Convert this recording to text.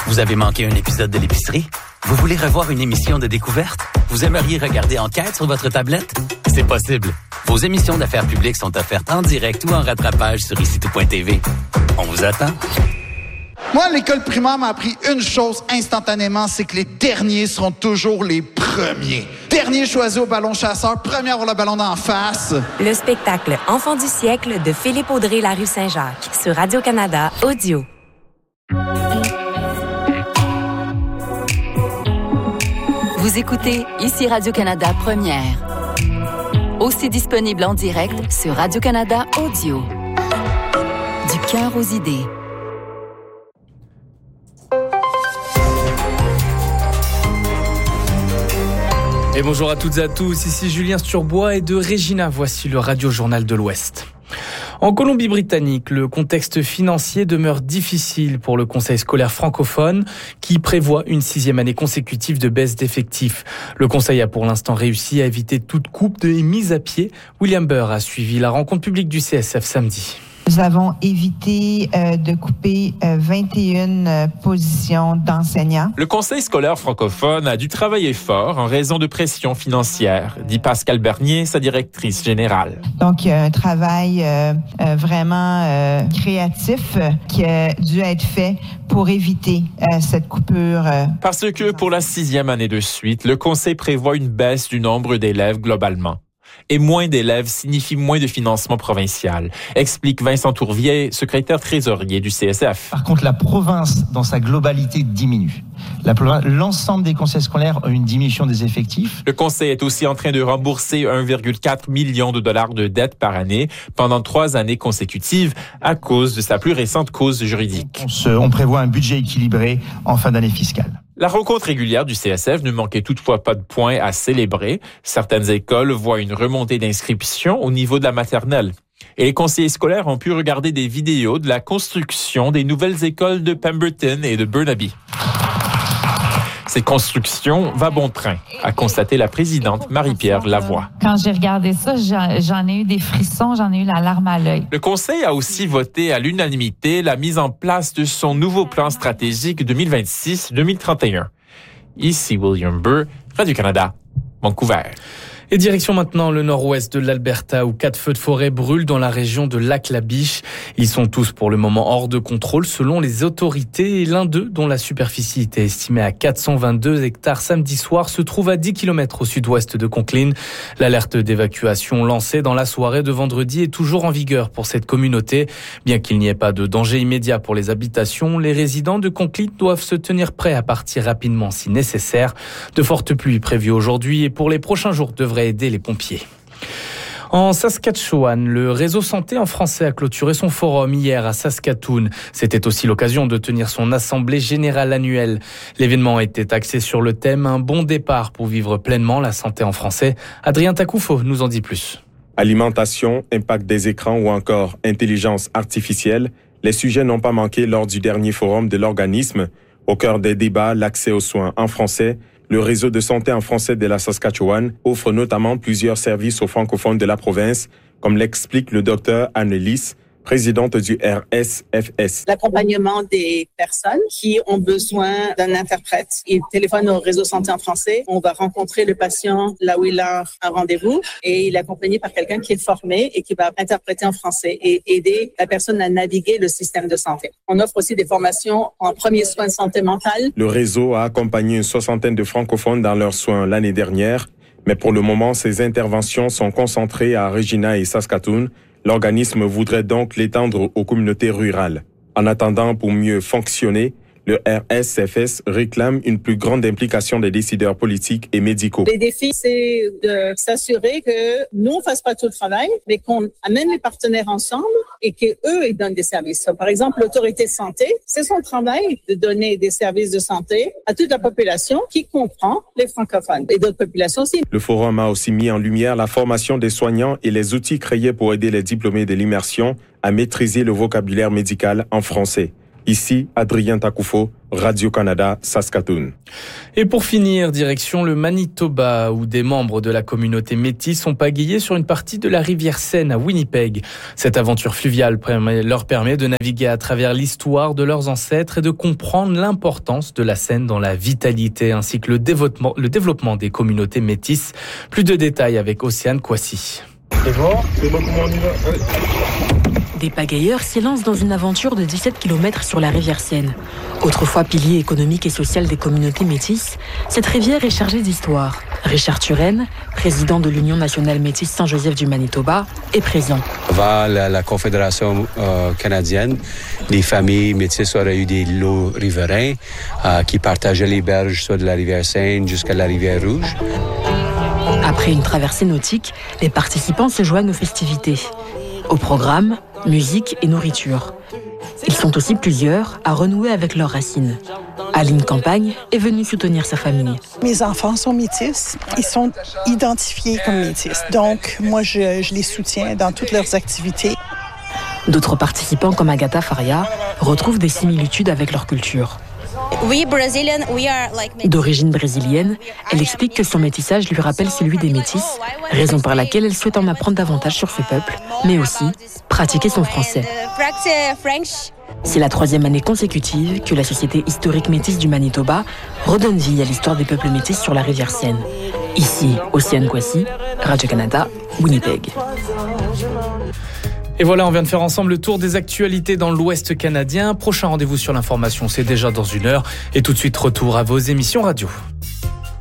Vous avez manqué un épisode de l'épicerie? Vous voulez revoir une émission de découverte? Vous aimeriez regarder Enquête sur votre tablette? C'est possible. Vos émissions d'affaires publiques sont offertes en direct ou en rattrapage sur icitout.tv. On vous attend. Moi, l'école primaire m'a appris une chose instantanément, c'est que les derniers seront toujours les premiers. Dernier choisi au ballon chasseur, premier à avoir le ballon d'en face. Le spectacle Enfant du siècle de Philippe Audrey La Rue Saint-Jacques sur Radio-Canada Audio. Vous écoutez ici Radio-Canada Première. Aussi disponible en direct sur Radio-Canada Audio. Du cœur aux idées. Et bonjour à toutes et à tous, ici Julien Sturbois et de Regina, voici le Radio-Journal de l'Ouest. En Colombie-Britannique, le contexte financier demeure difficile pour le Conseil scolaire francophone qui prévoit une 6e année consécutive de baisse d'effectifs. Le Conseil a pour l'instant réussi à éviter toute coupe et mise à pied. William Burr a suivi la rencontre publique du CSF samedi. Nous avons évité de couper 21 positions d'enseignants. Le Conseil scolaire francophone a dû travailler fort en raison de pression financière, dit Pascal Bernier, sa directrice générale. Donc, il y a un travail vraiment créatif qui a dû être fait pour éviter cette coupure. Parce que pour la 6e année de suite, le Conseil prévoit une baisse du nombre d'élèves globalement. Et moins d'élèves signifie moins de financement provincial, explique Vincent Tourvier, secrétaire trésorier du CSF. Par contre, la province, dans sa globalité, diminue. L'ensemble des conseils scolaires ont une diminution des effectifs. Le conseil est aussi en train de rembourser 1,4 million de dollars de dettes par année pendant 3 années consécutives à cause de sa plus récente cause juridique. On prévoit un budget équilibré en fin d'année fiscale. La rencontre régulière du CSF ne manquait toutefois pas de points à célébrer. Certaines écoles voient une remontée d'inscription au niveau de la maternelle. Et les conseillers scolaires ont pu regarder des vidéos de la construction des nouvelles écoles de Pemberton et de Burnaby. Cette construction va bon train, a constaté la présidente Marie-Pierre Lavoie. Quand j'ai regardé ça, j'en ai eu des frissons, j'en ai eu la larme à l'œil. Le Conseil a aussi voté à l'unanimité la mise en place de son nouveau plan stratégique 2026-2031. Ici William Burr, Radio-Canada, Vancouver. Et direction maintenant le nord-ouest de l'Alberta où 4 feux de forêt brûlent dans la région de Lac-la-Biche. Ils sont tous pour le moment hors de contrôle selon les autorités et l'un d'eux, dont la superficie était estimée à 422 hectares samedi soir, se trouve à 10 km au sud-ouest de Conklin. L'alerte d'évacuation lancée dans la soirée de vendredi est toujours en vigueur pour cette communauté. Bien qu'il n'y ait pas de danger immédiat pour les habitations, les résidents de Conklin doivent se tenir prêts à partir rapidement si nécessaire. De fortes pluies prévues aujourd'hui et pour les prochains jours devraient aider les pompiers. En Saskatchewan, le réseau santé en français a clôturé son forum hier à Saskatoon. C'était aussi l'occasion de tenir son assemblée générale annuelle. L'événement était axé sur le thème « Un bon départ pour vivre pleinement la santé en français ». Adrien Takoufo nous en dit plus. Alimentation, impact des écrans ou encore intelligence artificielle, les sujets n'ont pas manqué lors du dernier forum de l'organisme. Au cœur des débats, l'accès aux soins en français. Le réseau de santé en français de la Saskatchewan offre notamment plusieurs services aux francophones de la province, comme l'explique le docteur Annelise, présidente du RSFS. L'accompagnement des personnes qui ont besoin d'un interprète. Ils téléphonent au réseau santé en français. On va rencontrer le patient là où il a un rendez-vous et il est accompagné par quelqu'un qui est formé et qui va interpréter en français et aider la personne à naviguer le système de santé. On offre aussi des formations en premiers soins de santé mentale. Le réseau a accompagné une 60aine de francophones dans leurs soins l'année dernière, mais pour le moment, ces interventions sont concentrées à Regina et Saskatoon. L'organisme voudrait donc l'étendre aux communautés rurales. En attendant, pour mieux fonctionner, le RSFS réclame une plus grande implication des décideurs politiques et médicaux. Les défis, c'est de s'assurer que nous, on ne fasse pas tout le travail, mais qu'on amène les partenaires ensemble et qu'eux, ils donnent des services. Par exemple, l'autorité de santé, c'est son travail de donner des services de santé à toute la population qui comprend les francophones et d'autres populations aussi. Le forum a aussi mis en lumière la formation des soignants et les outils créés pour aider les diplômés de l'immersion à maîtriser le vocabulaire médical en français. Ici, Adrien Takoufo, Radio-Canada, Saskatoon. Et pour finir, direction le Manitoba, où des membres de la communauté métisse sont pagayés sur une partie de la rivière Seine à Winnipeg. Cette aventure fluviale leur permet de naviguer à travers l'histoire de leurs ancêtres et de comprendre l'importance de la Seine dans la vitalité ainsi que le développement des communautés métisses. Plus de détails avec Océane Kwasi. C'est bon, comment on y va? Des pagailleurs s'élancent dans une aventure de 17 km sur la rivière Seine. Autrefois pilier économique et social des communautés métisses, cette rivière est chargée d'histoire. Richard Turenne, président de l'Union nationale métisse Saint-Joseph du Manitoba, est présent. Avant la Confédération canadienne, les familles métisses auraient eu des lots riverains qui partageaient les berges soit de la rivière Seine jusqu'à la rivière Rouge. Après une traversée nautique, les participants se joignent aux festivités. Au programme, musique et nourriture. Ils sont aussi plusieurs à renouer avec leurs racines. Aline Campagne est venue soutenir sa famille. Mes enfants sont métis, ils sont identifiés comme métis. Donc, moi, je les soutiens dans toutes leurs activités. D'autres participants comme Agatha Faria retrouvent des similitudes avec leur culture. D'origine brésilienne, elle explique que son métissage lui rappelle celui des métis, raison par laquelle elle souhaite en apprendre davantage sur ce peuple, mais aussi pratiquer son français. C'est la 3e année consécutive que la Société historique métisse du Manitoba redonne vie à l'histoire des peuples métis sur la rivière Seine. Ici, Océane Kwasi, Radio-Canada, Winnipeg. Et voilà, on vient de faire ensemble le tour des actualités dans l'Ouest canadien. Prochain rendez-vous sur l'information, c'est déjà dans 1 heure. Et tout de suite, retour à vos émissions radio.